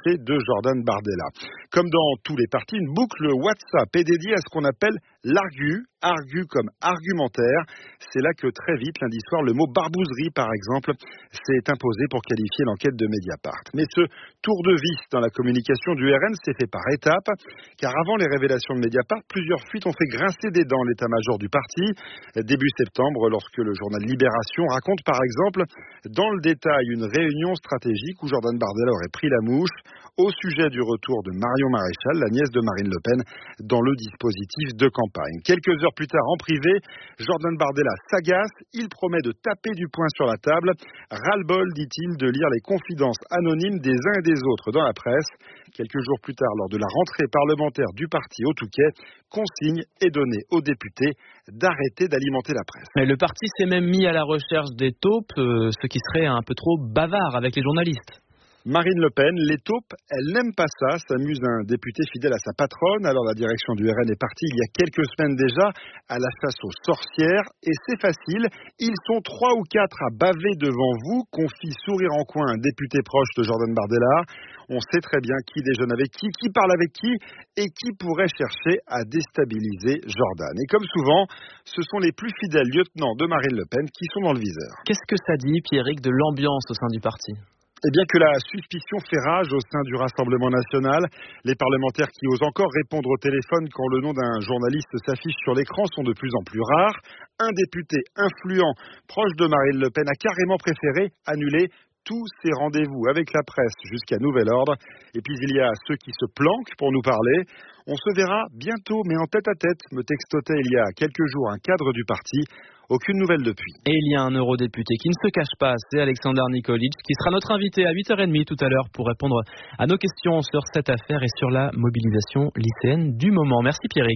procès de Jordan Bardella. Comme dans tous les partis, une boucle WhatsApp est dédiée à ce qu'on appelle l'argu comme argumentaire. C'est là que très vite, lundi soir, le mot barbouzerie, par exemple, s'est imposé pour qualifier l'enquête de Mediapart. Mais ce tour de vis dans la communication du RN s'est fait par étapes, car avant les révélations de Mediapart, plusieurs fuites ont fait grincer des dents l'état-major du parti. Début septembre, lorsque le journal Libération raconte, par exemple, dans le détail, une réunion stratégique où Jordan Bardella aurait pris la mouche au sujet du retour de Marion Maréchal, la nièce de Marine Le Pen, dans le dispositif de campagne. Quelques heures plus tard, en privé, Jordan Bardella s'agace. Il promet de taper du poing sur la table. Ras-le-bol, dit-il, de lire les confidences anonymes des uns et des autres dans la presse. Quelques jours plus tard, lors de la rentrée parlementaire du parti au Touquet, consigne est donnée aux députés d'arrêter d'alimenter la presse. Mais le parti s'est même mis à la recherche des taupes, ce qui serait un peu trop bavard avec les journalistes. Marine Le Pen, les taupes, elle n'aime pas ça, s'amuse un député fidèle à sa patronne. Alors la direction du RN est partie il y a quelques semaines déjà à la chasse aux sorcières. Et c'est facile, ils sont 3 ou 4 à baver devant vous, confie sourire en coin un député proche de Jordan Bardella. On sait très bien qui déjeune avec qui parle avec qui et qui pourrait chercher à déstabiliser Jordan. Et comme souvent, ce sont les plus fidèles lieutenants de Marine Le Pen qui sont dans le viseur. Qu'est-ce que ça dit, Pierrick, de l'ambiance au sein du parti ? Eh bien que la suspicion fait rage au sein du Rassemblement national. Les parlementaires qui osent encore répondre au téléphone quand le nom d'un journaliste s'affiche sur l'écran sont de plus en plus rares. Un député influent proche de Marine Le Pen a carrément préféré annuler tous ses rendez-vous avec la presse jusqu'à nouvel ordre. Et puis il y a ceux qui se planquent pour nous parler. On se verra bientôt, mais en tête-à-tête, me textotait il y a quelques jours un cadre du parti. Aucune nouvelle depuis. Et il y a un eurodéputé qui ne se cache pas, c'est Alexander Nikolic, qui sera notre invité à 8h30 tout à l'heure pour répondre à nos questions sur cette affaire et sur la mobilisation lycéenne du moment. Merci Pierrick.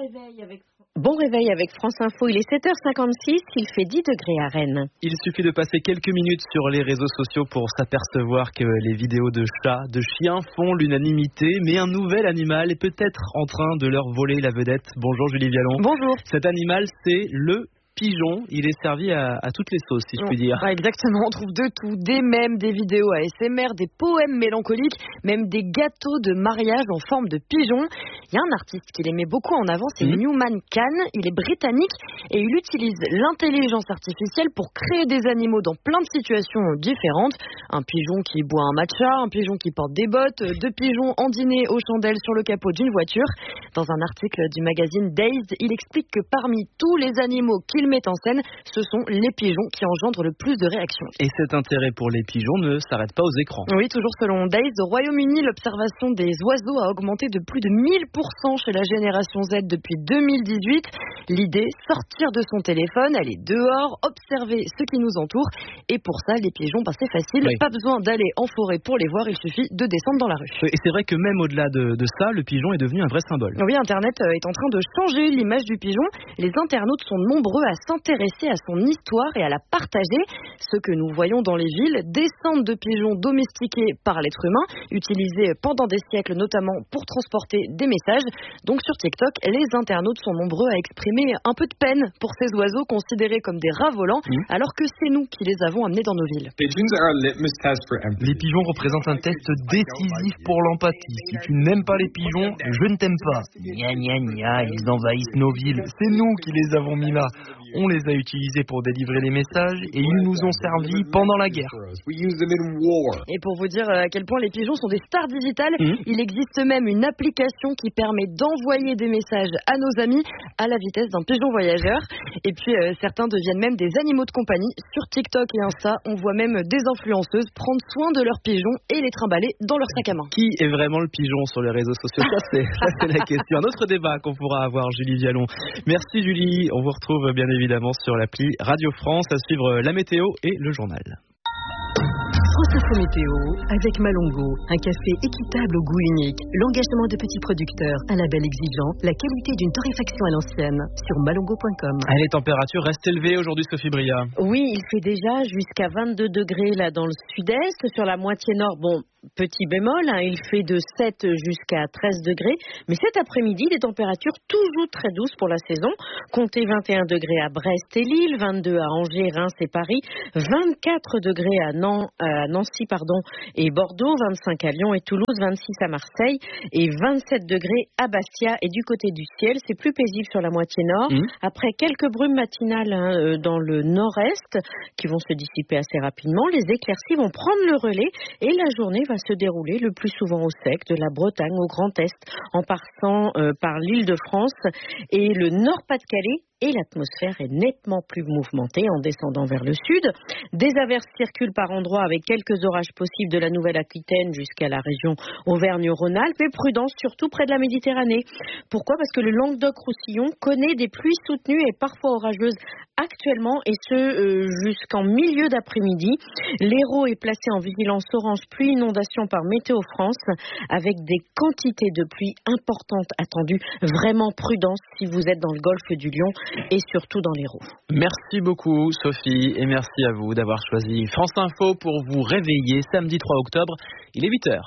Bon réveil avec France Info, il est 7h56, il fait 10 degrés à Rennes. Il suffit de passer quelques minutes sur les réseaux sociaux pour s'apercevoir que les vidéos de chats, de chiens font l'unanimité, mais un nouvel animal est peut-être en train de leur voler la vedette. Bonjour Julie Vialon. Bonjour. Cet animal, c'est le pigeon, il est servi à toutes les sauces, si je puis dire. Ouais, exactement, on trouve de tout, des mèmes, des vidéos ASMR, des poèmes mélancoliques, même des gâteaux de mariage en forme de pigeon. Il y a un artiste qui les met beaucoup en avant, c'est Newman Khan, il est britannique et il utilise l'intelligence artificielle pour créer des animaux dans plein de situations différentes. Un pigeon qui boit un matcha, un pigeon qui porte des bottes, 2 pigeons en dîner aux chandelles sur le capot d'une voiture. Dans un article du magazine Dazed, il explique que parmi tous les animaux qu'il met en scène, ce sont les pigeons qui engendrent le plus de réactions. Et cet intérêt pour les pigeons ne s'arrête pas aux écrans. Oui, toujours selon Dazed, au Royaume-Uni, l'observation des oiseaux a augmenté de plus de 1000% chez la génération Z depuis 2018. L'idée, sortir de son téléphone, aller dehors, observer ce qui nous entoure. Et pour ça, les pigeons, c'est facile. Oui. Pas besoin d'aller en forêt pour les voir, il suffit de descendre dans la rue. Et c'est vrai que même au-delà de ça, le pigeon est devenu un vrai symbole. Oui, Internet est en train de changer l'image du pigeon. Les internautes sont nombreux à s'intéresser à son histoire et à la partager. Ce que nous voyons dans les villes, descentes de pigeons domestiqués par l'être humain, utilisés pendant des siècles notamment pour transporter des messages. Donc sur TikTok, les internautes sont nombreux à exprimer un peu de peine pour ces oiseaux considérés comme des rats volants, alors que c'est nous qui les avons amenés dans nos villes. Les pigeons représentent un test décisif pour l'empathie. Si tu n'aimes pas les pigeons, je ne t'aime pas. Gna gna gna, ils envahissent nos villes. C'est nous qui les avons mis là. On les a utilisés pour délivrer les messages et ils nous ont servi pendant la guerre. Et pour vous dire à quel point les pigeons sont des stars digitales, il existe même une application qui permet d'envoyer des messages à nos amis à la vitesse d'un pigeon voyageur. Et puis certains deviennent même des animaux de compagnie. Sur TikTok et Insta, on voit même des influenceuses prendre soin de leurs pigeons et les trimballer dans leur sac à main. Qui est vraiment le pigeon sur les réseaux sociaux? Ça c'est la question. Un autre débat qu'on pourra avoir, Julie Vialon. Merci Julie, on vous retrouve bien évidemment sur l'appli Radio France, à suivre la météo et le journal. France Info Météo avec Malongo, un café équitable au goût unique, l'engagement de petits producteurs, un label exigeant, la qualité d'une torréfaction à l'ancienne sur malongo.com. Les températures restent élevées aujourd'hui, Sophie Bria. Oui, il fait déjà jusqu'à 22 degrés là dans le sud-est, sur la moitié nord, petit bémol, il fait de 7 jusqu'à 13 degrés. Mais cet après-midi, des températures toujours très douces pour la saison. Comptez 21 degrés à Brest et Lille, 22 à Angers, Reims et Paris, 24 degrés à Nancy et Bordeaux, 25 à Lyon et Toulouse, 26 à Marseille et 27 degrés à Bastia. Et du côté du ciel, c'est plus paisible sur la moitié nord. Après quelques brumes matinales dans le nord-est qui vont se dissiper assez rapidement, les éclaircies vont prendre le relais et la journée va se dérouler le plus souvent au sec, de la Bretagne au Grand Est, en passant par l'Île-de-France et le Nord-Pas-de-Calais. Et l'atmosphère est nettement plus mouvementée en descendant vers le sud. Des averses circulent par endroits avec quelques orages possibles de la Nouvelle-Aquitaine jusqu'à la région Auvergne-Rhône-Alpes. Et prudence surtout près de la Méditerranée. Pourquoi ? Parce que le Languedoc-Roussillon connaît des pluies soutenues et parfois orageuses actuellement, et ce jusqu'en milieu d'après-midi. L'Hérault est placé en vigilance orange pluie inondation par Météo France avec des quantités de pluie importantes attendues. Vraiment prudence si vous êtes dans le golfe du Lion et surtout dans l'Hérault. Merci beaucoup Sophie et merci à vous d'avoir choisi France Info pour vous réveiller samedi 3 octobre. Il est 8h.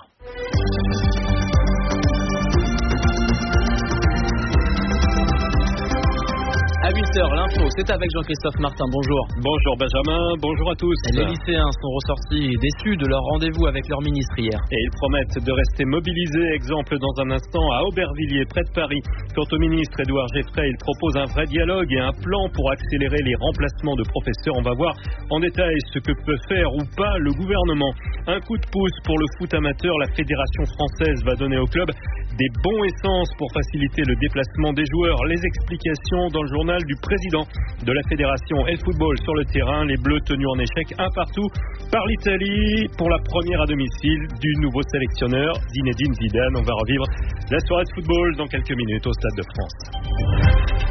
À 8h, l'info, c'est avec Jean-Christophe Martin. Bonjour. Bonjour Benjamin, bonjour à tous. Les lycéens sont ressortis déçus de leur rendez-vous avec leur ministre hier. Et ils promettent de rester mobilisés. Exemple dans un instant à Aubervilliers, près de Paris. Quant au ministre Édouard Geoffrey, il propose un vrai dialogue et un plan pour accélérer les remplacements de professeurs. On va voir en détail ce que peut faire ou pas le gouvernement. Un coup de pouce pour le foot amateur. La Fédération française va donner au club des bons essences pour faciliter le déplacement des joueurs. Les explications dans le journal du président de la fédération et le football sur le terrain. Les Bleus tenus en échec un partout par l'Italie pour la première à domicile du nouveau sélectionneur Zinedine Zidane. On va revivre la soirée de football dans quelques minutes au Stade de France.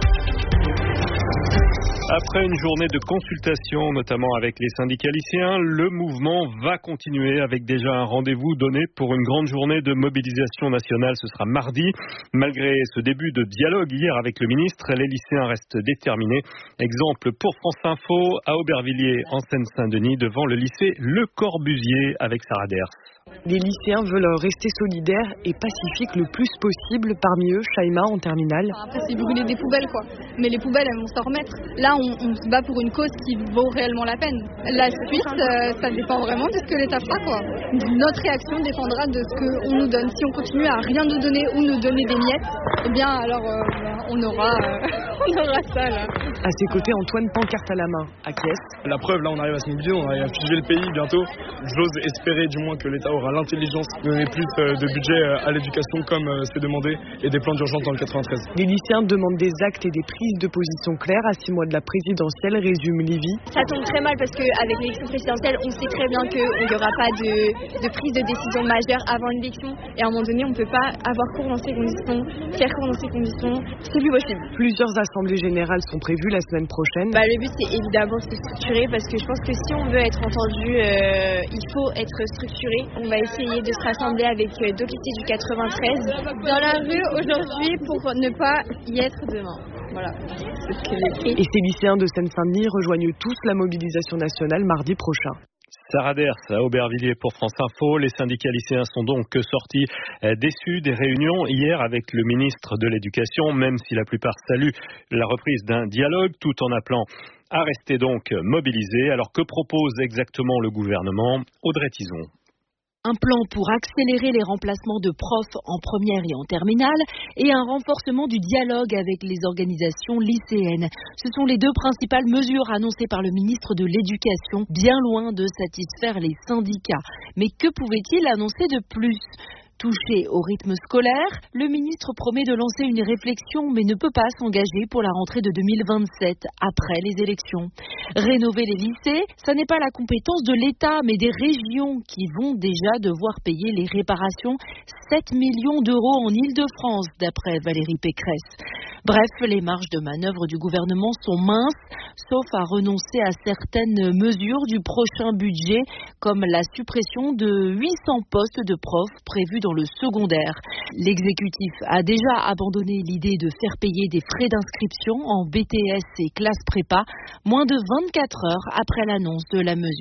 Après une journée de consultation, notamment avec les syndicats lycéens, le mouvement va continuer avec déjà un rendez-vous donné pour une grande journée de mobilisation nationale. Ce sera mardi. Malgré ce début de dialogue hier avec le ministre, les lycéens restent déterminés. Exemple pour France Info à Aubervilliers en Seine-Saint-Denis devant le lycée Le Corbusier avec Sarah Ders. Les lycéens veulent rester solidaires et pacifiques le plus possible. Parmi eux, Shaima en terminale. Après, c'est brûler des poubelles, quoi. Mais les poubelles, elles vont s'en remettre. Là, on se bat pour une cause qui vaut réellement la peine. La suite, ça dépend vraiment de ce que l'État fera, quoi. Notre réaction dépendra de ce qu'on nous donne. Si on continue à rien nous donner ou nous donner des miettes, eh bien, alors, on aura ça, là. À ses côtés, Antoine, pancarte à la main, acquiesce. La preuve, là, on arrive à se mobiliser, on arrive à figer le pays bientôt. J'ose espérer, du moins, que l'État aura l'intelligence de donner plus de budget à l'éducation comme c'est demandé et des plans d'urgence dans le 93. Les lycéens demandent des actes et des prises de position claires à 6 mois de la présidentielle, résume Lévy. Ça tombe très mal parce qu'avec l'élection présidentielle, on sait très bien qu'il n'y aura pas de prise de décision majeure avant l'élection et à un moment donné, on ne peut pas avoir cours dans ces conditions, faire cours dans ces conditions, c'est plus possible. Plusieurs assemblées générales sont prévues la semaine prochaine. Le but, c'est évidemment de se structurer parce que je pense que si on veut être entendu, il faut être structuré. On va essayer de se rassembler avec d'autres lycées du 93 dans la rue aujourd'hui pour ne pas y être demain. Voilà, c'est ce que j'écris. Et ces lycéens de Seine-Saint-Denis rejoignent tous la mobilisation nationale mardi prochain. Sarah Ders à Aubervilliers pour France Info. Les syndicats lycéens sont donc sortis déçus des réunions hier avec le ministre de l'Éducation, même si la plupart saluent la reprise d'un dialogue, tout en appelant à rester donc mobilisés. Alors que propose exactement le gouvernement ? Audrey Tison. Un plan pour accélérer les remplacements de profs en première et en terminale et un renforcement du dialogue avec les organisations lycéennes. Ce sont les deux principales mesures annoncées par le ministre de l'Éducation, bien loin de satisfaire les syndicats. Mais que pouvait-il annoncer de plus ? Touché au rythme scolaire, le ministre promet de lancer une réflexion mais ne peut pas s'engager pour la rentrée de 2027 après les élections. Rénover les lycées, ça n'est pas la compétence de l'État mais des régions qui vont déjà devoir payer les réparations. 7 millions d'euros en Île-de-France d'après Valérie Pécresse. Bref, les marges de manœuvre du gouvernement sont minces, sauf à renoncer à certaines mesures du prochain budget, comme la suppression de 800 postes de profs prévus dans le secondaire. L'exécutif a déjà abandonné l'idée de faire payer des frais d'inscription en BTS et classe prépa, moins de 24 heures après l'annonce de la mesure.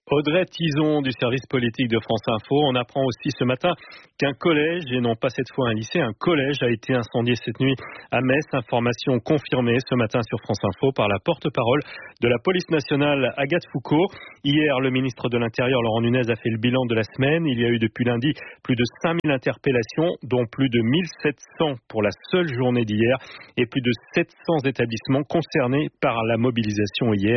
Audrey Tison du service politique de France Info. On apprend aussi ce matin qu'un collège, et non pas cette fois un lycée, un collège a été incendié cette nuit à Metz. Information confirmée ce matin sur France Info par la porte-parole de la police nationale, Agathe Foucault. Hier, le ministre de l'Intérieur, Laurent Nunez, a fait le bilan de la semaine. Il y a eu depuis lundi plus de 5000 interpellations, dont plus de 1700 pour la seule journée d'hier, et plus de 700 établissements concernés par la mobilisation hier.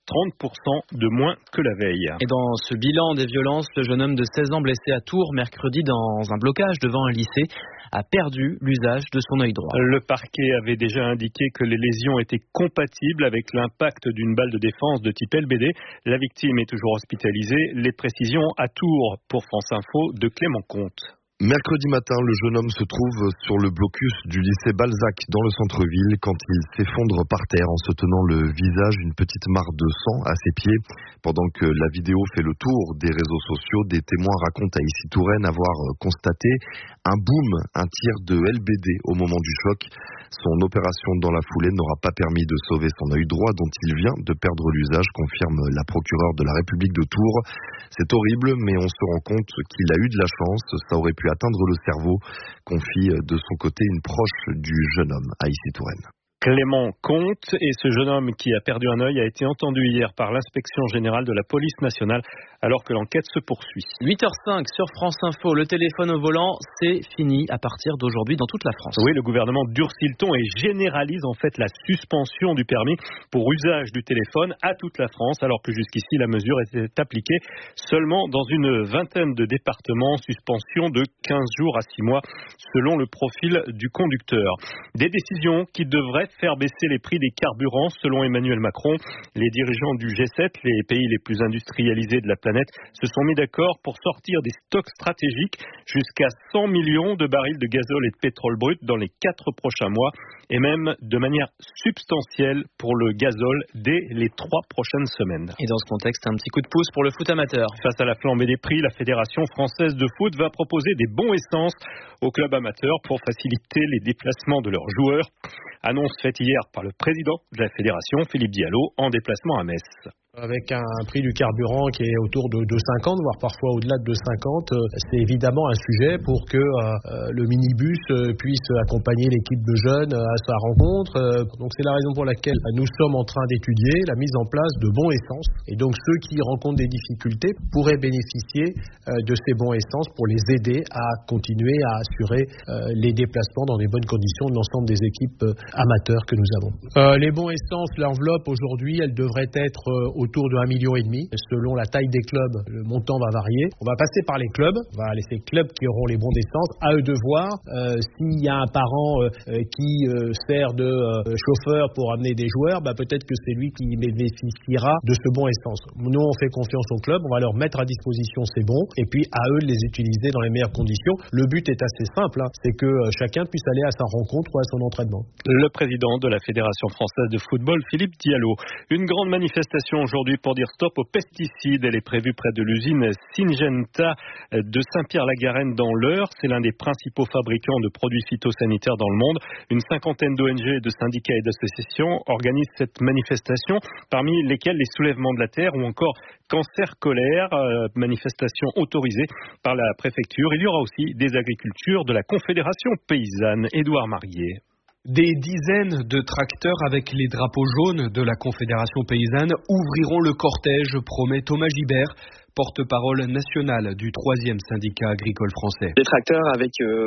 30% de moins que la veille. Et dans ce bilan des violences, le jeune homme de 16 ans blessé à Tours mercredi dans un blocage devant un lycée a perdu l'usage de son œil droit. Le parquet avait déjà indiqué que les lésions étaient compatibles avec l'impact d'une balle de défense de type LBD. La victime est toujours hospitalisée. Les précisions à Tours pour France Info de Clément Comte. Mercredi matin, le jeune homme se trouve sur le blocus du lycée Balzac dans le centre-ville quand il s'effondre par terre en se tenant le visage, une petite mare de sang à ses pieds. Pendant que la vidéo fait le tour des réseaux sociaux, des témoins racontent à Issy-Touraine avoir constaté un boom, un tir de LBD au moment du choc. Son opération dans la foulée n'aura pas permis de sauver son œil droit dont il vient de perdre l'usage, confirme la procureure de la République de Tours. C'est horrible, mais on se rend compte qu'il a eu de la chance. Ça aurait pu atteindre le cerveau, confie de son côté une proche du jeune homme à Issy-Touraine. Clément Comte, et ce jeune homme qui a perdu un œil a été entendu hier par l'inspection générale de la police nationale alors que l'enquête se poursuit. 8h05 sur France Info, le téléphone au volant, c'est fini à partir d'aujourd'hui dans toute la France. Oui, le gouvernement durcit le ton et généralise en fait la suspension du permis pour usage du téléphone à toute la France, alors que jusqu'ici la mesure était appliquée seulement dans une vingtaine de départements, suspension de 15 jours à 6 mois selon le profil du conducteur. Des décisions qui devraient faire baisser les prix des carburants selon Emmanuel Macron. Les dirigeants du G7, les pays les plus industrialisés de la planète, se sont mis d'accord pour sortir des stocks stratégiques jusqu'à 100 millions de barils de gazole et de pétrole brut dans les 4 prochains mois et même de manière substantielle pour le gazole dès les 3 prochaines semaines. Et dans ce contexte, un petit coup de pouce pour le foot amateur. Face à la flambée des prix, la Fédération française de foot va proposer des bons essence aux clubs amateurs pour faciliter les déplacements de leurs joueurs. Annonce faite hier par le président de la Fédération, Philippe Diallo, en déplacement à Metz. Avec un prix du carburant qui est autour de 50, voire parfois au-delà de 50, c'est évidemment un sujet pour que le minibus puisse accompagner l'équipe de jeunes à sa rencontre. Donc c'est la raison pour laquelle nous sommes en train d'étudier la mise en place de bons essences. Et donc ceux qui rencontrent des difficultés pourraient bénéficier de ces bons essences pour les aider à continuer à assurer les déplacements dans des bonnes conditions de l'ensemble des équipes amateurs que nous avons. Les bons essences, l'enveloppe aujourd'hui, elle devrait être autour de 1,5 million. Selon la taille des clubs, le montant va varier. On va passer par les clubs. On va laisser les clubs qui auront les bons d'essence. À eux de voir s'il y a un parent qui sert de chauffeur pour amener des joueurs, peut-être que c'est lui qui bénéficiera de ce bon essence. Nous, on fait confiance aux clubs. On va leur mettre à disposition ces bons et puis à eux de les utiliser dans les meilleures conditions. Le but est assez simple, c'est que chacun puisse aller à sa rencontre ou à son entraînement. Le président de la Fédération française de football, Philippe Diallo. Une grande manifestation aujourd'hui pour dire stop aux pesticides. Elle est prévue près de l'usine Syngenta de Saint-Pierre-la-Garenne dans l'Eure. C'est l'un des principaux fabricants de produits phytosanitaires dans le monde. Une cinquantaine d'ONG, de syndicats et d'associations organisent cette manifestation, parmi lesquels les Soulèvements de la Terre ou encore Cancer Colère, manifestation autorisée par la préfecture. Il y aura aussi des agricultures de la Confédération paysanne. Édouard Marié. Des dizaines de tracteurs avec les drapeaux jaunes de la Confédération paysanne ouvriront le cortège, promet Thomas Gibert, porte-parole national du 3e syndicat agricole français. Des tracteurs avec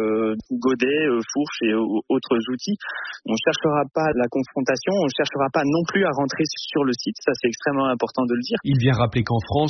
godets, fourches et autres outils. On ne cherchera pas la confrontation, on ne cherchera pas non plus à rentrer sur le site, ça c'est extrêmement important de le dire. Il vient rappeler qu'en France,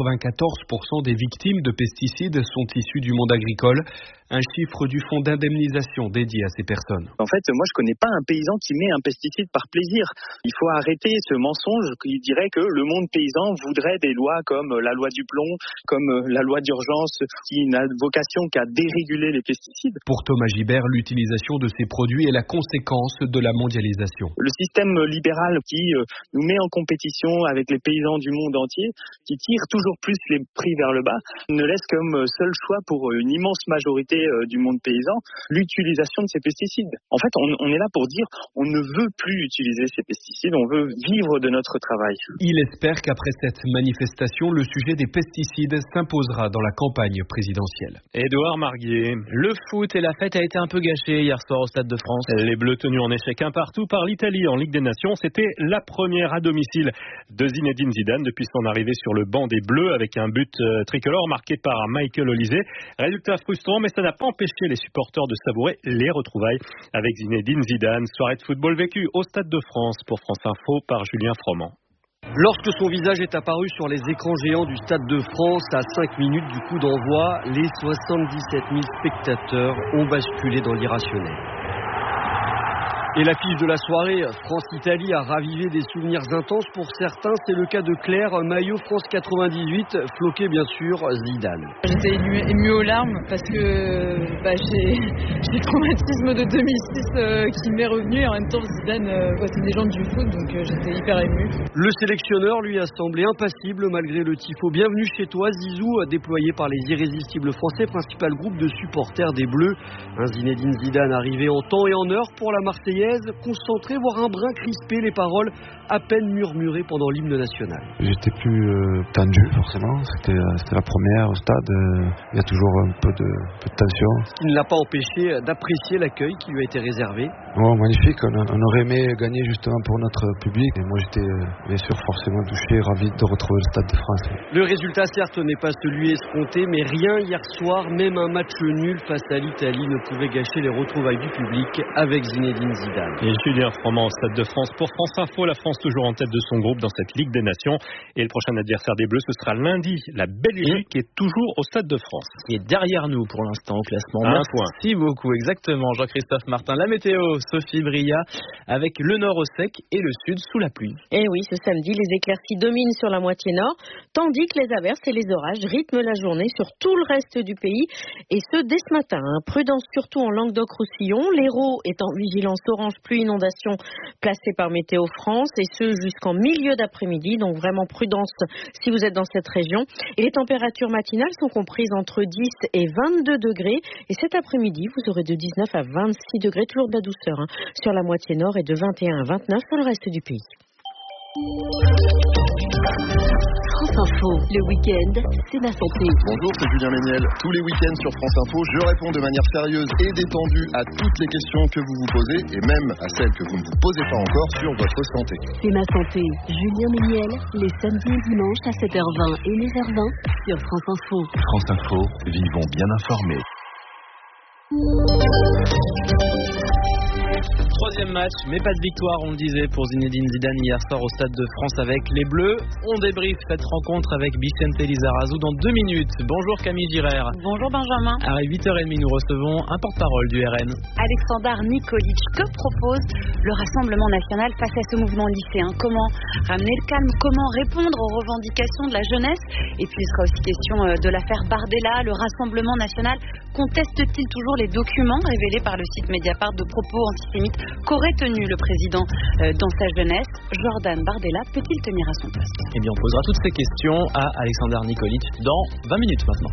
94% des victimes de pesticides sont issues du monde agricole, un chiffre du fonds d'indemnisation dédié à ces personnes. En fait, moi je connais pas un paysan qui met un pesticide par plaisir. Il faut arrêter ce mensonge qui dirait que le monde paysan voudrait des lois comme la loi du plomb, comme la loi d'urgence qui n'a vocation qu'à déréguler les pesticides. Pour Thomas Gibert, l'utilisation de ces produits est la conséquence de la mondialisation. Le système libéral qui nous met en compétition avec les paysans du monde entier, qui tire toujours plus les prix vers le bas, ne laisse comme seul choix pour une immense majorité du monde paysan l'utilisation de ces pesticides. En fait, on est là pour dire on ne veut plus utiliser ces pesticides, on veut vivre de notre travail. Il espère qu'après cette manifestation, le sujet des pesticides s'imposera dans la campagne présidentielle. Édouard Marguier. Le foot et la fête a été un peu gâchée hier soir au Stade de France. Les Bleus tenus en échec un partout par l'Italie en Ligue des Nations, c'était la première à domicile de Zinedine Zidane depuis son arrivée sur le banc des Bleus avec un but tricolore marqué par Michael Olise. Résultat frustrant, mais ça n'a pas empêché les supporters de savourer les retrouvailles avec Zinedine Zidane. Soirée de football vécue au Stade de France pour France Info par Julien Froment. Lorsque son visage est apparu sur les écrans géants du Stade de France à 5 minutes du coup d'envoi, les 77 000 spectateurs ont basculé dans l'irrationnel. Et l'affiche de la soirée, France-Italie, a ravivé des souvenirs intenses pour certains. C'est le cas de Claire, maillot France 98, floqué bien sûr Zidane. J'étais émue aux larmes parce que j'ai le traumatisme de 2006 qui m'est revenu. Et en même temps, Zidane, c'est une légende du foot, donc j'étais hyper émue. Le sélectionneur lui a semblé impassible malgré le tifo Bienvenue chez toi, Zizou, déployé par les irrésistibles Français, principal groupe de supporters des Bleus. Un Zinedine Zidane arrivé en temps et en heure pour la Marseillaise, concentré, voire un brin crispé, les paroles à peine murmurées pendant l'hymne national. J'étais plus tendu forcément, c'était la première au stade, il y a toujours un peu de tension. Ce qui ne l'a pas empêché d'apprécier l'accueil qui lui a été réservé. Oh, magnifique, on aurait aimé gagner justement pour notre public et moi j'étais bien sûr forcément touché, ravi de retrouver le Stade de France. Le résultat certes n'est pas celui escompté, mais rien hier soir, même un match nul face à l'Italie ne pouvait gâcher les retrouvailles du public avec Zinedine Zidane. Et Julien Froment au Stade de France pour France Info. La France toujours en tête de son groupe dans cette Ligue des Nations. Et le prochain adversaire des Bleus, ce sera lundi. La Belgique est toujours au Stade de France. Qui est derrière nous pour l'instant au classement. Un point. Merci beaucoup, exactement. Jean-Christophe Martin. La météo, Sophie Bria, avec le nord au sec et le sud sous la pluie. Et oui, ce samedi, les éclaircies dominent sur la moitié nord, tandis que les averses et les orages rythment la journée sur tout le reste du pays. Et ce, dès ce matin. Prudence surtout en Languedoc-Roussillon. L'Hérault est en vigilance orange pluie inondation placée par Météo France, et ce jusqu'en milieu d'après-midi. Donc vraiment prudence si vous êtes dans cette région. Et les températures matinales sont comprises entre 10 et 22 degrés. Et cet après-midi, vous aurez de 19 à 26 degrés, toujours de la douceur sur la moitié nord, et de 21 à 29 sur le reste du pays. France Info, le week-end, c'est ma santé. Bonjour, c'est Julien Méniel. Tous les week-ends sur France Info, je réponds de manière sérieuse et détendue à toutes les questions que vous vous posez, et même à celles que vous ne vous posez pas encore sur votre santé. C'est ma santé, Julien Méniel, les samedis et dimanches à 7h20 et 9h20 sur France Info. France Info, vivons bien informés. Troisième match, mais pas de victoire, on le disait, pour Zinedine Zidane hier soir au Stade de France avec les Bleus. On débriefe cette rencontre avec Vicente Lizarazu dans 2 minutes. Bonjour Camille Girard. Bonjour Benjamin. À 8h30, nous recevons un porte-parole du RN. Alexandre Nikolic, que propose le Rassemblement National face à ce mouvement lycéen? Comment ramener le calme? Comment répondre aux revendications de la jeunesse? Et puis il sera aussi question de l'affaire Bardella. Le Rassemblement National conteste-t-il toujours les documents révélés par le site Mediapart de propos antisémites qu'aurait tenu le président dans sa jeunesse? Jordan Bardella peut-il tenir à son poste? Eh bien, on posera toutes ces questions à Alexandre Nikolic dans 20 minutes maintenant.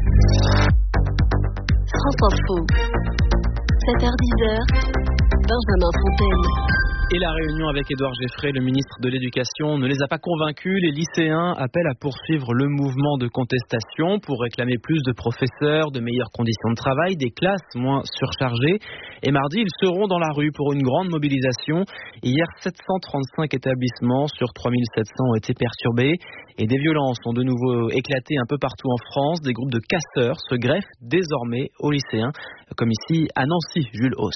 France Info, 7h-10h, Benjamin Fontaine. Et la réunion avec Édouard Geffray, le ministre de l'Éducation, ne les a pas convaincus. Les lycéens appellent à poursuivre le mouvement de contestation pour réclamer plus de professeurs, de meilleures conditions de travail, des classes moins surchargées. Et mardi, ils seront dans la rue pour une grande mobilisation. Hier, 735 établissements sur 3700 ont été perturbés. Et des violences ont de nouveau éclaté un peu partout en France. Des groupes de casseurs se greffent désormais aux lycéens, comme ici à Nancy, Jules Hauss.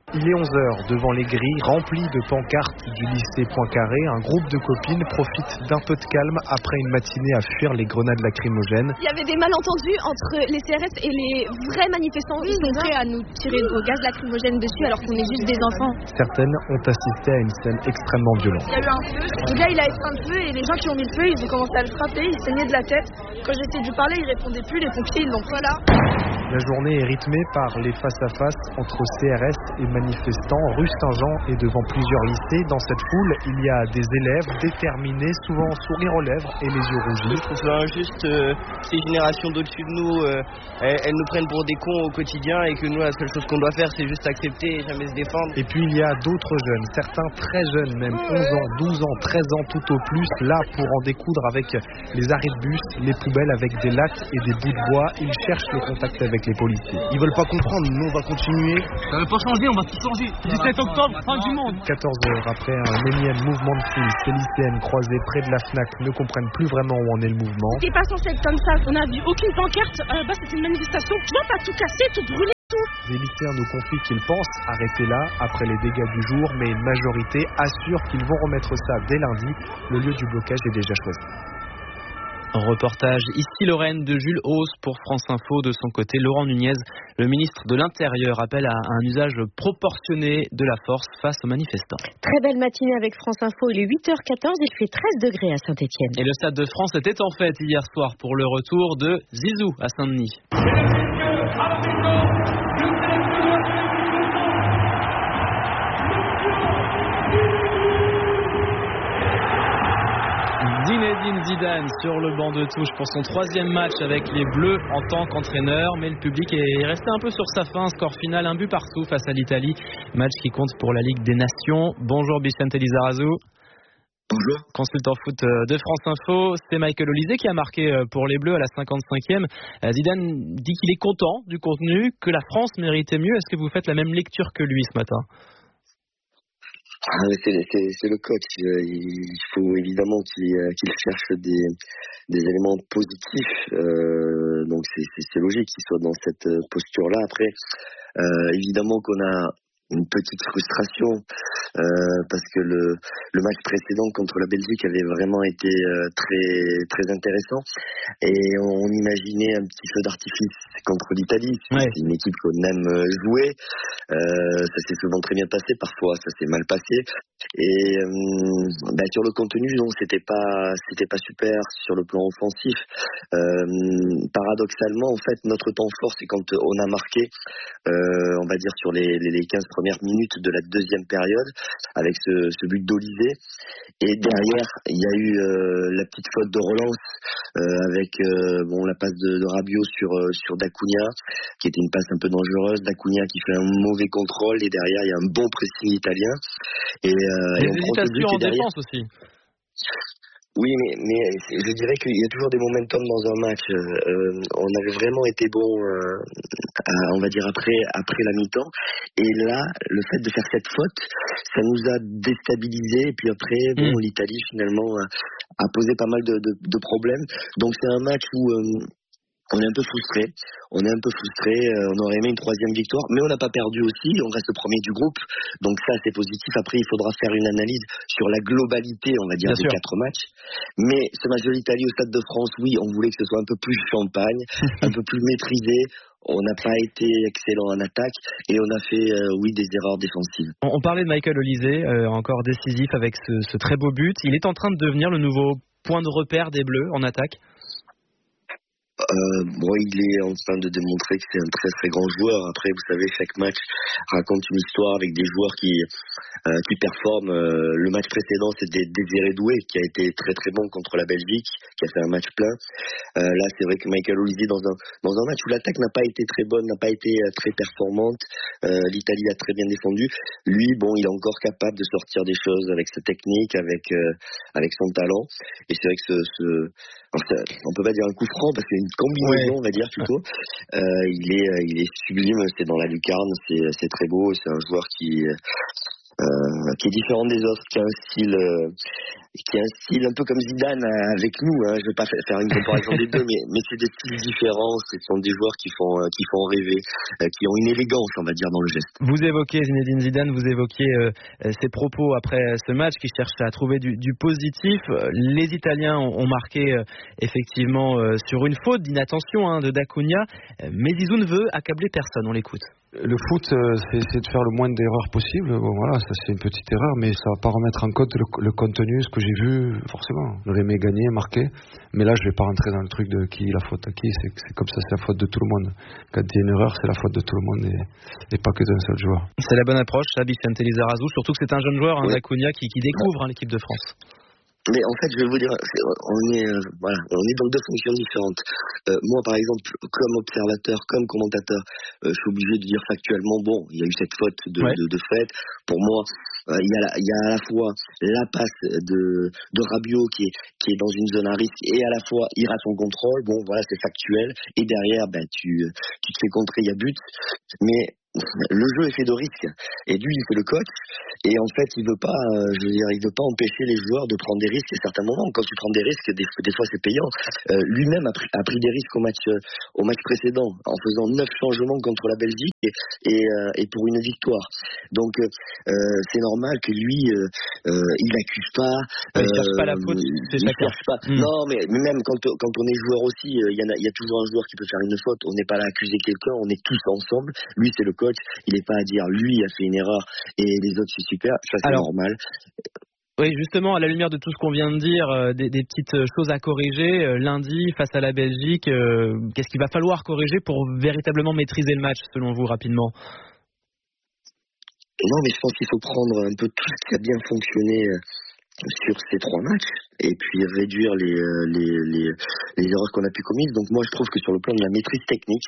Il est 11h, devant les grilles remplies de pancartes du lycée Poincaré, un groupe de copines profite d'un peu de calme après une matinée à fuir les grenades lacrymogènes. Il y avait des malentendus entre les CRS et les vrais manifestants. Ils sont prêts à nous tirer au gaz lacrymogène dessus alors qu'on est juste des enfants. Certaines ont assisté à une scène extrêmement violente. Il y a eu un feu, le gars il a éteint le feu et les gens qui ont mis le feu, ils ont commencé à le frapper, il saignait de la tête. Quand j'ai essayé de lui parler, il répondait plus, les pompiers ils l'ont pas là. La journée est rythmée par les face-à-face entre CRS et manifestants. Rue Saint-Jean et devant plusieurs lycées. Dans cette foule, il y a des élèves déterminés, souvent sourire aux lèvres et les yeux rougis. Je trouve ça injuste, ces générations d'au-dessus de nous, elles nous prennent pour des cons au quotidien et que nous, la seule chose qu'on doit faire, c'est juste accepter et jamais se défendre. Et puis il y a d'autres jeunes, certains très jeunes, même 11 ans, 12 ans, 13 ans tout au plus, là pour en découdre avec les arrêts de bus, les poubelles avec des lattes et des bouts de bois. Ils cherchent le contact avec les policiers. Ils veulent pas comprendre, nous on va continuer. Ça veut pas changer, on va tout changer. 17 octobre, fin du monde. 14 heures après un énième mouvement de foule, ces lycéennes croisées près de la FNAC ne comprennent plus vraiment où en est le mouvement. C'était pas censé être comme ça, on n'a vu aucune pancarte, c'était une manifestation. Tu vois, pas tout casser, tout brûler, tout. Les lycéens nous confient qu'ils pensent arrêter là, après les dégâts du jour, mais une majorité assure qu'ils vont remettre ça dès lundi. Le lieu du blocage est déjà choisi. Un reportage ici Lorraine de Jules Hauss pour France Info. De son côté, Laurent Nunez, le ministre de l'Intérieur, appelle à un usage proportionné de la force face aux manifestants. Très belle matinée avec France Info, il est 8h14, il fait 13 degrés à Saint-Etienne. Et le Stade de France était en fête hier soir pour le retour de Zizou à Saint-Denis. Zinedine Zidane sur le banc de touche pour son 3e match avec les Bleus en tant qu'entraîneur, mais le public est resté un peu sur sa faim. Score final, 1 but partout face à l'Italie, match qui compte pour la Ligue des Nations. Bonjour Bicente Lizarazu. Bonjour. Consultant foot de France Info, c'est Michael Olise qui a marqué pour les Bleus à la 55e. Zidane dit qu'il est content du contenu, que la France méritait mieux. Est-ce que vous faites la même lecture que lui ce matin ? C'est le coach. Il faut évidemment qu'il cherche des éléments positifs. Donc c'est logique qu'il soit dans cette posture-là. Après, évidemment qu'on a une petite frustration parce que le match précédent contre la Belgique avait vraiment été très très intéressant et on imaginait un petit feu d'artifice contre l'Italie. C'est une équipe qu'on aime jouer. Ça s'est souvent très bien passé, parfois ça s'est mal passé. Et sur le contenu, non, c'était pas super sur le plan offensif. Paradoxalement, en fait, notre temps fort, c'est quand on a marqué, on va dire sur les 15 premières minutes de la deuxième période, avec ce but d'Olise. Et derrière, il y a eu la petite faute de relance avec la passe de Rabiot sur Dacunia, qui était une passe un peu dangereuse. Dacunia qui fait un mauvais contrôle et derrière il y a un bon pressing italien. Et les hésitations en défense aussi. Oui, mais je dirais qu'il y a toujours des momentum dans un match. On avait vraiment été bon, on va dire après la mi-temps. Et là, le fait de faire cette faute, ça nous a déstabilisés. Et puis après, l'Italie finalement a posé pas mal de problèmes. Donc c'est un match où on est un peu frustré. On aurait aimé une 3e victoire, mais on n'a pas perdu aussi. On reste premier du groupe, donc ça c'est positif. Après, il faudra faire une analyse sur la globalité, on va dire, des 4 matchs. Mais ce match de l'Italie au Stade de France, oui, on voulait que ce soit un peu plus champagne, un peu plus maîtrisé. On n'a pas été excellent en attaque et on a fait, des erreurs défensives. On parlait de Michael Olise, encore décisif avec ce très beau but. Il est en train de devenir le nouveau point de repère des Bleus en attaque. Il est en train de démontrer que c'est un très très grand joueur. Après, vous savez, chaque match raconte une histoire avec des joueurs qui performent. Le match précédent, c'était Désiré Doué qui a été très très bon contre la Belgique, qui a fait un match plein. Là, c'est vrai que Michael Olise dans un match où l'attaque n'a pas été très bonne, n'a pas été très performante. L'Italie a très bien défendu. Lui, il est encore capable de sortir des choses avec sa technique, avec son talent. Et c'est vrai que on peut pas dire un coup franc parce que c'est une combinaison, on va dire plutôt. Il est sublime, c'est dans la lucarne, c'est très beau, c'est un joueur qui qui est différent des autres, qui a un style un peu comme Zidane avec nous. Je vais pas faire une comparaison des deux, mais c'est des styles différents. Ce sont des joueurs qui font rêver, qui ont une élégance, on va dire, dans le geste. Vous évoquez Zinedine Zidane, vous évoquiez ses propos après ce match qui cherche à trouver du positif. Les Italiens ont marqué effectivement sur une faute d'inattention de D'Acunha, mais Zizou ne veut accabler personne. On l'écoute. Le foot, c'est de faire le moins d'erreurs possible. Bon, voilà, ça c'est une petite erreur, mais ça va pas remettre en cause le contenu, ce que j'ai vu, forcément. J'aurais aimé gagner, marquer, mais là je vais pas rentrer dans le truc de qui la faute à qui. C'est comme ça, c'est la faute de tout le monde. Quand il y a une erreur, c'est la faute de tout le monde et pas que d'un seul joueur. C'est la bonne approche, ça, Vicente Lizarazu, surtout que c'est un jeune joueur, D'Acunha, qui découvre l'équipe de France. Mais en fait, je vais vous dire, on est dans deux fonctions différentes. Moi, par exemple, comme observateur, comme commentateur, je suis obligé de dire factuellement, bon, il y a eu cette faute de fait. Pour moi, il y a à la fois la passe de Rabiot qui est dans une zone à risque et à la fois il rate son contrôle. Bon, voilà, c'est factuel. Et derrière, tu te fais contrer, il y a but. Mais le jeu est fait de risques et lui c'est le coach et en fait il veut pas empêcher les joueurs de prendre des risques à certains moments. Quand tu prends des risques, des fois c'est payant. Lui-même a pris des risques au match précédent en faisant 9 changements contre la Belgique et pour une victoire. Donc c'est normal que lui il n'accuse pas, il cherche pas la faute, il cherche pas. Non, mais même quand on est joueur aussi, il y a toujours un joueur qui peut faire une faute. On n'est pas là à accuser quelqu'un, on est tous ensemble. Lui c'est le coach, il n'est pas à dire lui a fait une erreur et les autres c'est super, ça c'est normal. Oui, justement, à la lumière de tout ce qu'on vient de dire, des petites choses à corriger, lundi face à la Belgique, qu'est-ce qu'il va falloir corriger pour véritablement maîtriser le match selon vous rapidement? Non, mais je pense qu'il faut prendre un peu tout ce qui a bien fonctionné sur ces 3 matchs et puis réduire les erreurs qu'on a pu commettre. Donc moi je trouve que sur le plan de la maîtrise technique,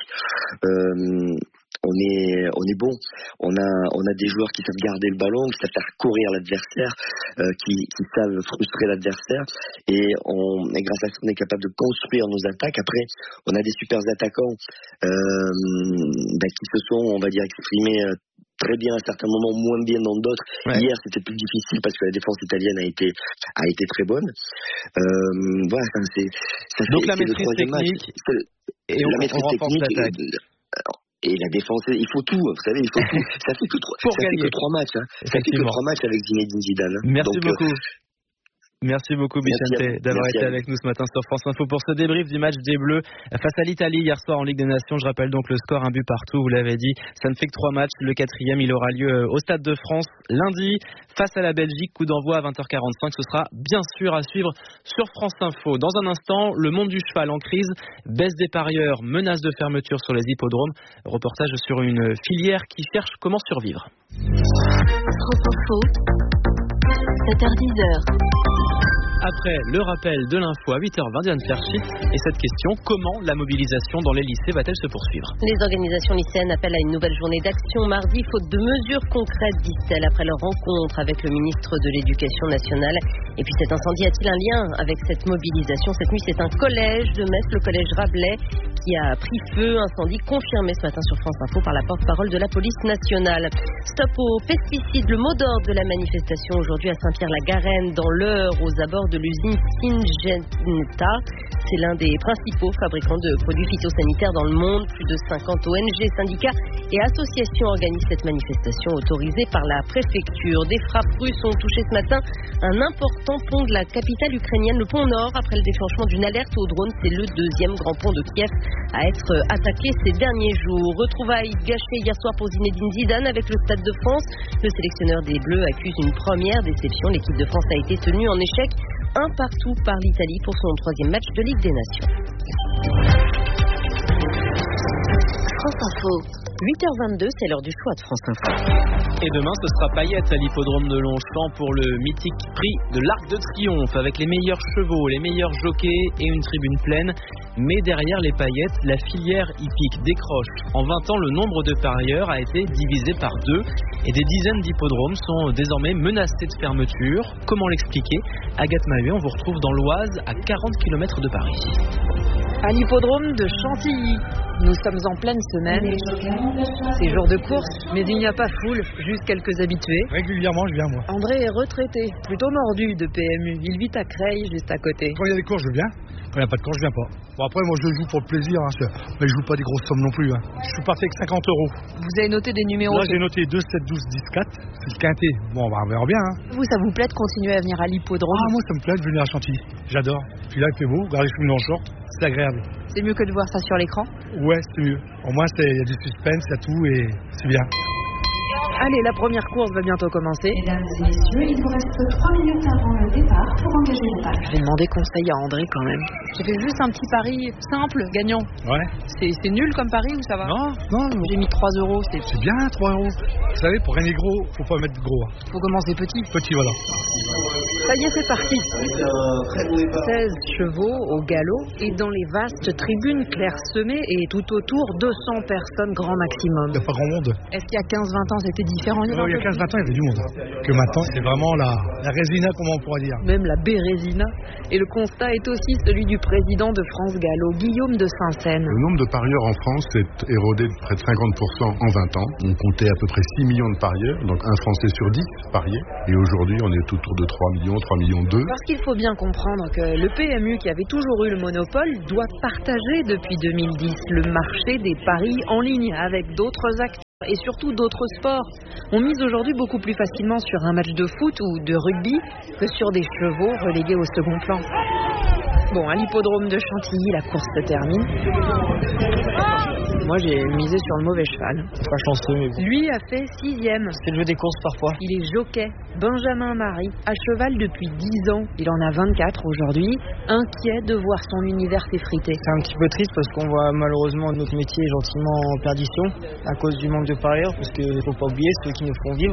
on est bon. On a des joueurs qui savent garder le ballon, qui savent faire courir l'adversaire, qui savent frustrer l'adversaire et grâce à ça on est capable de construire nos attaques. Après on a des super attaquants qui se sont, on va dire, exprimés très bien à certains moments, moins bien dans d'autres. Hier c'était plus difficile parce que la défense italienne a été très bonne. Voilà, donc la maîtrise technique et la maîtrise technique et la défense, il faut tout, vous savez, il faut tout. Ça fait que 3 matchs, Ça fait que 3 matchs avec Zinedine Zidane. Merci beaucoup. Merci beaucoup Vicente d'avoir été avec nous ce matin sur France Info pour ce débrief du match des Bleus face à l'Italie hier soir en Ligue des Nations. Je rappelle donc le score, 1 but partout, vous l'avez dit. Ça ne fait que 3 matchs. Le 4e, il aura lieu au Stade de France lundi face à la Belgique. Coup d'envoi à 20h45. Ce sera bien sûr à suivre sur France Info. Dans un instant, le monde du cheval en crise, baisse des parieurs, menace de fermeture sur les hippodromes. Reportage sur une filière qui cherche comment survivre. France Info, 7h10. Après le rappel de l'info à 8h20, Diane Flerchit, et cette question, comment la mobilisation dans les lycées va-t-elle se poursuivre? Les organisations lycéennes appellent à une nouvelle journée d'action mardi, faute de mesures concrètes, disent-elles, après leur rencontre avec le ministre de l'Éducation nationale. Et puis cet incendie a-t-il un lien avec cette mobilisation? Cette nuit, c'est un collège de Metz, le collège Rabelais, qui a pris feu. Incendie confirmé ce matin sur France Info par la porte-parole de la police nationale. Stop aux pesticides, le mot d'ordre de la manifestation aujourd'hui à Saint-Pierre-la-Garenne, dans l'Eure, aux abords de l'usine Syngenta. C'est l'un des principaux fabricants de produits phytosanitaires dans le monde. Plus de 50 ONG, syndicats et associations organisent cette manifestation autorisée par la préfecture. Des frappes russes ont touché ce matin un important pont de la capitale ukrainienne, le pont Nord, après le déclenchement d'une alerte au drone. C'est le 2e grand pont de Kiev à être attaqué ces derniers jours. Retrouvailles gâchées hier soir pour Zinedine Zidane avec le Stade de France. Le sélectionneur des Bleus accuse une première déception. L'équipe de France a été tenue en échec 1 partout par l'Italie pour son 3e match de Ligue des Nations. France Info. 8h22, c'est l'heure du choix de France Info. Et demain, ce sera Payette à l'hippodrome de Longchamp pour le mythique prix de l'Arc de Triomphe avec les meilleurs chevaux, les meilleurs jockeys et une tribune pleine. Mais derrière les paillettes, la filière hippique décroche. En 20 ans, le nombre de parieurs a été divisé par 2 et des dizaines d'hippodromes sont désormais menacés de fermeture. Comment l'expliquer? Agathe Mahut, on vous retrouve dans l'Oise à 40 km de Paris. À l'hippodrome de Chantilly, nous sommes en pleine semaine. C'est jour de course, mais il n'y a pas foule, juste quelques habitués. Régulièrement, je viens moi. André est retraité, plutôt mordu de PMU. Il vit à Creil, juste à côté. Quand il y a des courses, je viens. Quand il n'y a pas de course, je viens pas. Bon, après, moi, je joue pour le plaisir, mais je joue pas des grosses sommes non plus. Je suis parti avec 50 €. Vous avez noté des numéros? Là, j'ai noté 2, 7, 12, 10, 4. C'est le quintet. Bon, on verra bien. Vous, ça vous plaît de continuer à venir à l'hippodrome? Moi, ça me plaît de venir à Chantilly. J'adore. Puis là, il fait beau, regardez, je suis venu en short. C'est agréable. C'est mieux que de voir ça sur l'écran? Ouais, c'est mieux. Au moins, il y a du suspense, il y a tout et c'est bien. Allez, la première course va bientôt commencer. Mesdames et messieurs, il vous reste 3 minutes avant le départ pour engager le pari. Je vais demander conseil à André quand même. J'ai fait juste un petit pari simple, gagnant. Ouais. C'est nul comme pari ou ça va? Non. J'ai mis 3 €. C'est bien, 3 €. Vous savez, pour gagner gros, faut pas mettre gros. Faut commencer petit. Petit, voilà. Ça y est, c'est parti. 16 chevaux au galop et dans les vastes tribunes clairsemées et tout autour 200 personnes grand maximum. Il n'y a pas grand monde. Est-ce qu'il y a 15-20 ans c'était différent? Il y a 15-20 ans, il y avait du monde. Que maintenant, c'est vraiment la résina, comment on pourrait dire. Même la bérésina. Et le constat est aussi celui du président de France Gallo, Guillaume de Saint-Seine. Le nombre de parieurs en France s'est érodé de près de 50% en 20 ans. On comptait à peu près 6 millions de parieurs, donc un Français sur 10 pariait. Et aujourd'hui, on est autour de 3 millions, 3 millions 2. Parce qu'il faut bien comprendre que le PMU, qui avait toujours eu le monopole, doit partager depuis 2010 le marché des paris en ligne avec d'autres acteurs et surtout d'autres sports. On mise aujourd'hui beaucoup plus facilement sur un match de foot ou de rugby que sur des chevaux relégués au second plan. Bon, à l'hippodrome de Chantilly, la course se termine. Moi, j'ai misé sur le mauvais cheval. Pas chanceux, mais bon. Lui a fait 6e. C'est le jeu des courses parfois. Il est jockey, Benjamin Marie, à cheval depuis 10 ans. Il en a 24 aujourd'hui, inquiet de voir son univers s'effriter. C'est un petit peu triste parce qu'on voit malheureusement notre métier gentiment en perdition à cause du manque de parieurs, parce qu'il ne faut pas oublier ceux qui nous font vivre.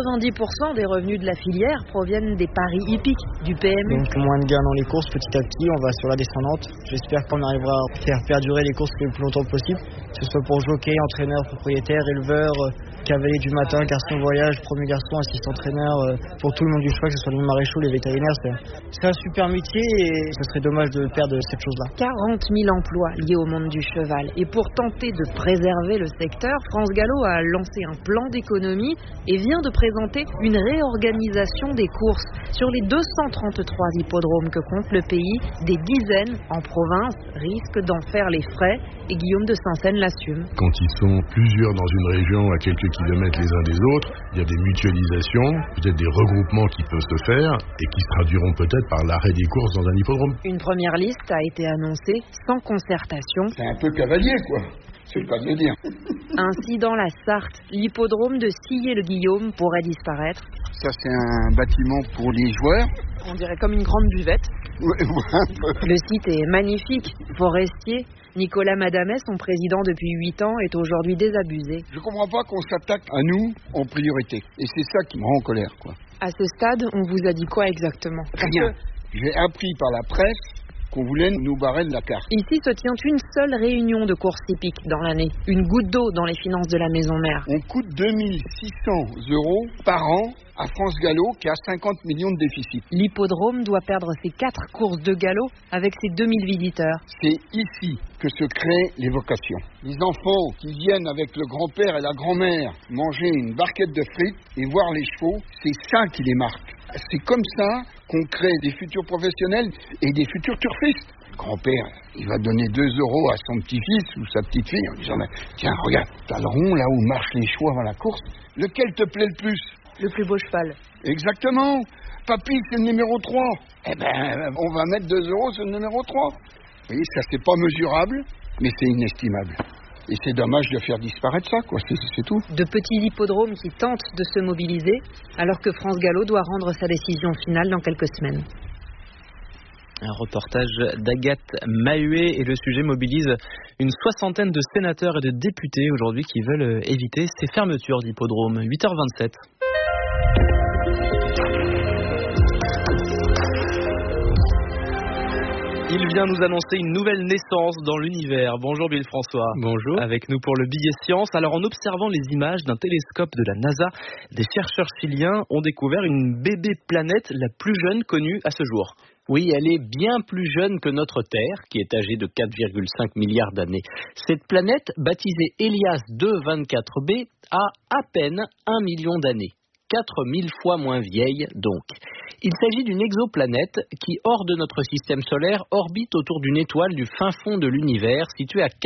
90% des revenus de la filière proviennent des paris hippiques du PMU. Donc moins de gains dans les courses petit à petit, on va sur la descendante. J'espère qu'on arrivera à faire perdurer les courses le plus longtemps possible, que ce soit pour jockey, entraîneur, propriétaire, éleveur, cavalier du matin, garçon voyage, premier garçon, assistant entraîneur, pour tout le monde du cheval, que ce soit les maréchaux, les vétérinaires. C'est un super métier et ce serait dommage de perdre cette chose-là. 40 000 emplois liés au monde du cheval. Et pour tenter de préserver le secteur, France Gallo a lancé un plan d'économie et vient de présenter une réorganisation des courses. Sur les 233 hippodromes que compte le pays, des dizaines en province risquent d'en faire les frais et Guillaume de Saint-Seine l'assume. Quand ils sont plusieurs dans une région à quelques kilomètres les uns des autres, il y a des mutualisations, peut-être des regroupements qui peuvent se faire et qui se traduiront peut-être par l'arrêt des courses dans un hippodrome. Une première liste a été annoncée sans concertation. C'est un peu cavalier, quoi. C'est le cas de le dire. Ainsi, dans la Sarthe, l'hippodrome de Sillé-le-Guillaume pourrait disparaître. Ça, c'est un bâtiment pour les joueurs. On dirait comme une grande buvette. Ouais, un peu. Le site est magnifique, forestier. Nicolas Madamet, son président depuis 8 ans, est aujourd'hui désabusé. Je comprends pas qu'on s'attaque à nous en priorité. Et c'est ça qui me rend en colère, quoi. À ce stade, on vous a dit quoi exactement? Rien. J'ai appris par la presse qu'on voulait nous barrer de la carte. Ici se tient une seule réunion de course hippique dans l'année. Une goutte d'eau dans les finances de la maison mère. On coûte 2 600 € par an à France Gallo qui a 50 millions de déficit. L'hippodrome doit perdre ses 4 courses de galop avec ses 2000 visiteurs. C'est ici que se créent les vocations. Les enfants qui viennent avec le grand-père et la grand-mère manger une barquette de frites et voir les chevaux, c'est ça qui les marque. C'est comme ça qu'on crée des futurs professionnels et des futurs turfistes. Le grand-père, il va donner 2 € à son petit-fils ou sa petite-fille en disant « Tiens, regarde, t'as le rond là où marchent les chevaux avant la course. Lequel te plaît le plus ?» Le plus beau cheval. Exactement. Papy, c'est le numéro 3. Eh ben, on va mettre 2 € sur le numéro 3. Vous voyez, ça, c'est pas mesurable, mais c'est inestimable. Et c'est dommage de faire disparaître ça, quoi. C'est tout. De petits hippodromes qui tentent de se mobiliser, alors que France Gallo doit rendre sa décision finale dans quelques semaines. Un reportage d'Agathe Mahuet et le sujet mobilise une soixantaine de sénateurs et de députés aujourd'hui qui veulent éviter ces fermetures d'hippodromes. 8h27. Il vient nous annoncer une nouvelle naissance dans l'univers. Bonjour Bill François. Bonjour. Avec nous pour le billet science. Alors en observant les images d'un télescope de la NASA, des chercheurs chiliens ont découvert une bébé planète la plus jeune connue à ce jour. Oui, elle est bien plus jeune que notre Terre, qui est âgée de 4,5 milliards d'années. Cette planète, baptisée Hélias 224b, a à peine 1 million d'années. 4000 fois moins vieille donc. Il s'agit d'une exoplanète qui, hors de notre système solaire, orbite autour d'une étoile du fin fond de l'univers, située à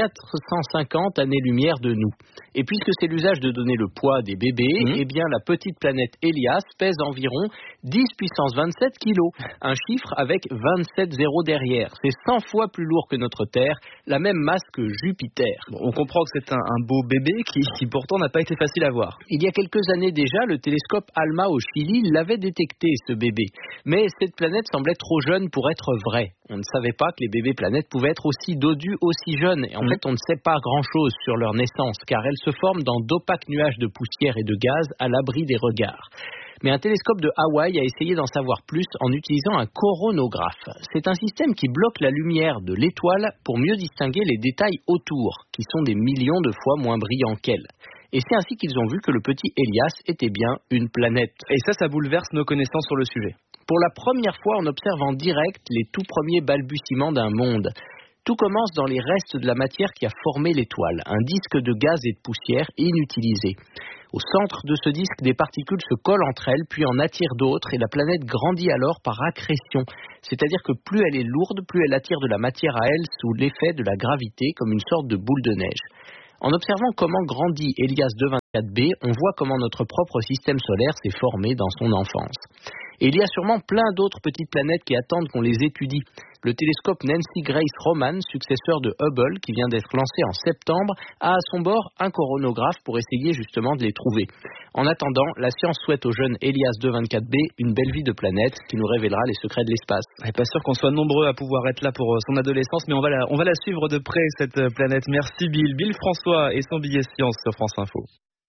450 années-lumière de nous. Et puisque c'est l'usage de donner le poids des bébés, eh bien la petite planète Hélias pèse environ 10 puissance 27 kilos. Un chiffre avec 27 zéros derrière. C'est 100 fois plus lourd que notre Terre, la même masse que Jupiter. Bon, on comprend que c'est un beau bébé qui pourtant n'a pas été facile à voir. Il y a quelques années déjà, le télescope ALMA au Chili l'avait détecté, ce bébé. Mais cette planète semblait trop jeune pour être vraie. On ne savait pas que les bébés planètes pouvaient être aussi dodus, aussi jeunes. Et en fait, on ne sait pas grand-chose sur leur naissance, car elles se forment dans d'opaques nuages de poussière et de gaz à l'abri des regards. Mais un télescope de Hawaï a essayé d'en savoir plus en utilisant un coronographe. C'est un système qui bloque la lumière de l'étoile pour mieux distinguer les détails autour, qui sont des millions de fois moins brillants qu'elle. Et c'est ainsi qu'ils ont vu que le petit Hélias était bien une planète. Et ça bouleverse nos connaissances sur le sujet. Pour la première fois, on observe en direct les tout premiers balbutiements d'un monde. Tout commence dans les restes de la matière qui a formé l'étoile, un disque de gaz et de poussière inutilisé. Au centre de ce disque, des particules se collent entre elles, puis en attirent d'autres, et la planète grandit alors par accrétion. C'est-à-dire que plus elle est lourde, plus elle attire de la matière à elle sous l'effet de la gravité, comme une sorte de boule de neige. En observant comment grandit Hélias 224b, on voit comment notre propre système solaire s'est formé dans son enfance. Et il y a sûrement plein d'autres petites planètes qui attendent qu'on les étudie. Le télescope Nancy Grace Roman, successeur de Hubble, qui vient d'être lancé en septembre, a à son bord un coronographe pour essayer justement de les trouver. En attendant, la science souhaite au jeune Hélias 224b une belle vie de planète qui nous révélera les secrets de l'espace. Je suis pas sûr qu'on soit nombreux à pouvoir être là pour son adolescence, mais on va la suivre de près, cette planète. Merci Bill François et son billet science sur France Info.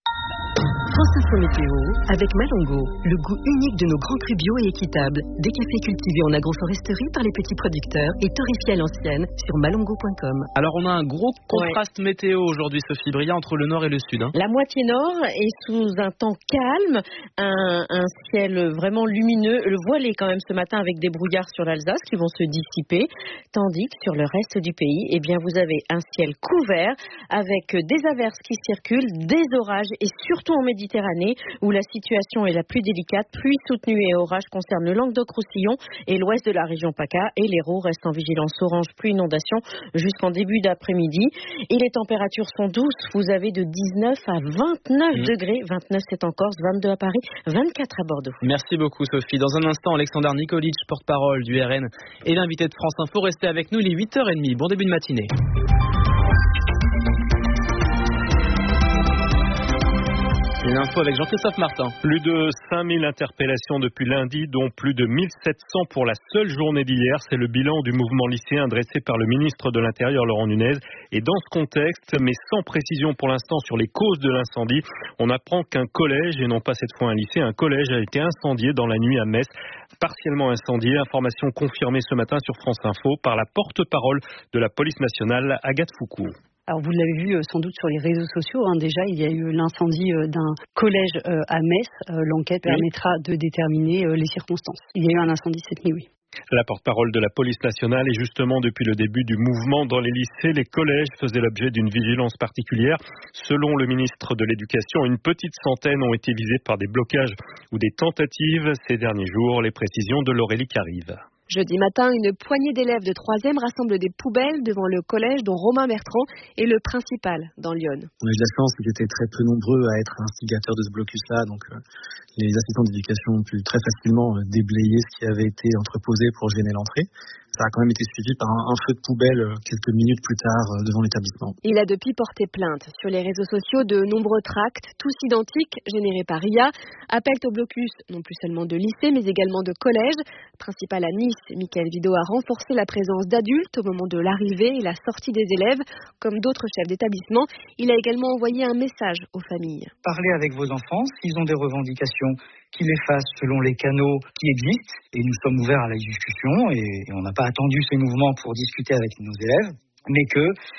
France Info Météo avec Malongo, le goût unique de nos grands crus bio et équitables. Des cafés cultivés en agroforesterie par les petits producteurs et torréfiés à l'ancienne sur malongo.com. Alors on a un gros contraste météo aujourd'hui, Sophie Bria, entre le nord et le sud. La moitié nord est sous un temps calme, un ciel vraiment lumineux, le voilé quand même ce matin avec des brouillards sur l'Alsace qui vont se dissiper, tandis que sur le reste du pays, eh bien vous avez un ciel couvert avec des averses qui circulent, des orages et surtout en Méditerranée où la situation est la plus délicate. Pluie soutenue et orages concernent le Languedoc-Roussillon et l'ouest de la région PACA, et l'Hérault reste en vigilance orange pluie inondation jusqu'en début d'après-midi. Et les températures sont douces, vous avez de 19 à 29 degrés, 29 c'est en Corse, 22 à Paris, 24 à Bordeaux. Merci beaucoup Sophie. Dans un instant, Alexandre Nikolic, porte-parole du RN et l'invité de France Info. Restez avec nous, il est 8h30. Bon début de matinée. Une info avec Jean-Christophe Martin. Plus de 5000 interpellations depuis lundi, dont plus de 1700 pour la seule journée d'hier. C'est le bilan du mouvement lycéen dressé par le ministre de l'Intérieur, Laurent Nunez. Et dans ce contexte, mais sans précision pour l'instant sur les causes de l'incendie, on apprend qu'un collège, et non pas cette fois un lycée, un collège a été incendié dans la nuit à Metz. Partiellement incendié. Information confirmée ce matin sur France Info par la porte-parole de la police nationale, Agathe Foucault. Alors vous l'avez vu sans doute sur les réseaux sociaux, déjà il y a eu l'incendie d'un collège à Metz. L'enquête permettra de déterminer les circonstances. Il y a eu un incendie cette nuit, oui. La porte-parole de la police nationale est justement depuis le début du mouvement dans les lycées, les collèges faisaient l'objet d'une vigilance particulière. Selon le ministre de l'Éducation, une petite centaine ont été visés par des blocages ou des tentatives ces derniers jours. Les précisions de Laurélie Carive. Jeudi matin, une poignée d'élèves de 3e rassemble des poubelles devant le collège dont Romain Bertrand est le principal dans Lyon. On a eu de la chance, ils étaient très peu nombreux à être instigateurs de ce blocus-là, donc les assistants d'éducation ont pu très facilement déblayer ce qui avait été entreposé pour gêner l'entrée. Ça a quand même été suivi par un feu de poubelle quelques minutes plus tard devant l'établissement. Il a depuis porté plainte. Sur les réseaux sociaux, de nombreux tracts, tous identiques, générés par IA, appellent au blocus non plus seulement de lycées, mais également de collèges. Principal à Nice, Mickaël Vidot a renforcé la présence d'adultes au moment de l'arrivée et la sortie des élèves, comme d'autres chefs d'établissement. Il a également envoyé un message aux familles. Parlez avec vos enfants, s'ils ont des revendications, qu'ils les fassent selon les canaux qui existent. Et nous sommes ouverts à la discussion et on n'a pas attendu ces mouvements pour discuter avec nos élèves, mais que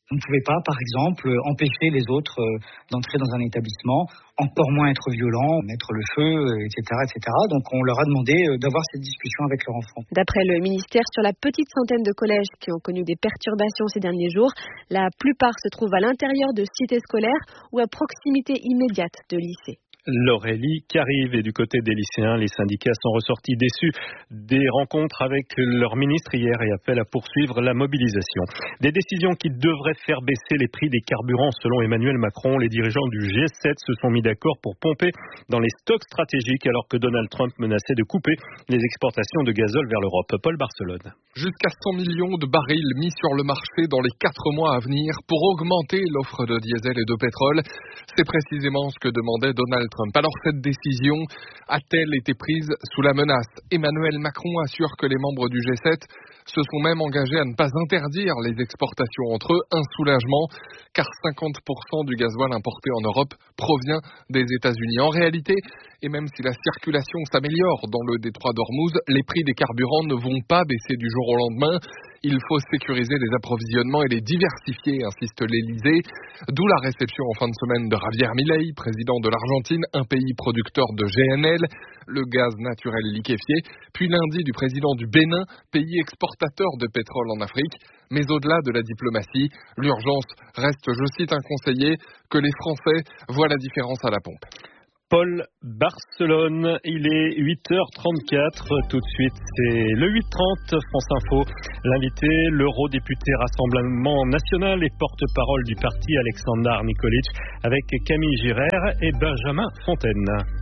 On ne pouvait pas, par exemple, empêcher les autres d'entrer dans un établissement, encore moins être violent, mettre le feu, etc., etc. Donc on leur a demandé d'avoir cette discussion avec leurs enfants. D'après le ministère, sur la petite centaine de collèges qui ont connu des perturbations ces derniers jours, la plupart se trouvent à l'intérieur de cités scolaires ou à proximité immédiate de lycées. L'Aurélie qui arrive, et du côté des lycéens, les syndicats sont ressortis déçus des rencontres avec leur ministre hier et appellent à poursuivre la mobilisation. Des décisions qui devraient faire baisser les prix des carburants selon Emmanuel Macron. Les dirigeants du G7 se sont mis d'accord pour pomper dans les stocks stratégiques alors que Donald Trump menaçait de couper les exportations de gazole vers l'Europe. Paul Barcelone. Jusqu'à 100 millions de barils mis sur le marché dans les 4 mois à venir pour augmenter l'offre de diesel et de pétrole. C'est précisément ce que demandait Donald Trump. Alors cette décision a-t-elle été prise sous la menace ? Emmanuel Macron assure que les membres du G7 se sont même engagés à ne pas interdire les exportations entre eux, un soulagement, car 50% du gasoil importé en Europe provient des États-Unis. En réalité, et même si la circulation s'améliore dans le détroit d'Ormuz, les prix des carburants ne vont pas baisser du jour au lendemain. Il faut sécuriser les approvisionnements et les diversifier, insiste l'Élysée. D'où la réception en fin de semaine de Javier Milei, président de l'Argentine, un pays producteur de GNL, le gaz naturel liquéfié, puis lundi du président du Bénin, pays exportateur de pétrole en Afrique. Mais au-delà de la diplomatie, l'urgence reste, je cite un conseiller, que les Français voient la différence à la pompe. Paul Barcelone, il est 8h34, tout de suite c'est le 8h30, France Info. L'invité, l'eurodéputé Rassemblement National et porte-parole du parti Alexandar Nikolic avec Camille Girard et Benjamin Fontaine.